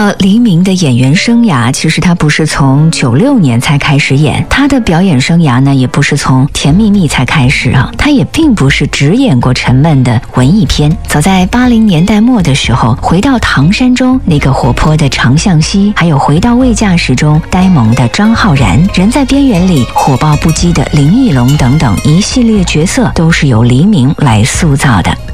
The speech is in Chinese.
黎明的演员生涯，其实他不是从96年才开始演，他的表演生涯呢，也不是从《甜蜜蜜》才开始啊，他也并不是只演过沉闷的文艺片。早在80年代末的时候，回到唐山中那个活泼的常向西，还有回到未嫁时中呆萌的张浩然，人在边缘里火爆不羁的林奕龙等等一系列角色，都是由黎明来塑造的。